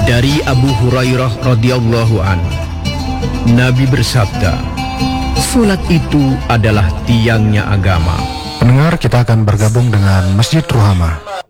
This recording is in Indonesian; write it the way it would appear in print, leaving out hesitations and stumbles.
Dari Abu Hurairah radhiyallahu an, Nabi bersabda, "Salat itu adalah tiangnya agama." Pendengar, kita akan bergabung dengan Masjid Ruhama.